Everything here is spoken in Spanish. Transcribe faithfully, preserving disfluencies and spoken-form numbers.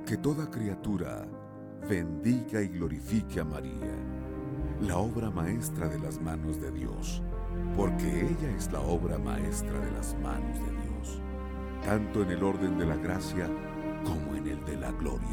Que toda criatura bendiga y glorifique a María, la obra maestra de las manos de Dios, porque ella es la obra maestra de las manos de Dios, tanto en el orden de la gracia como en el de la gloria.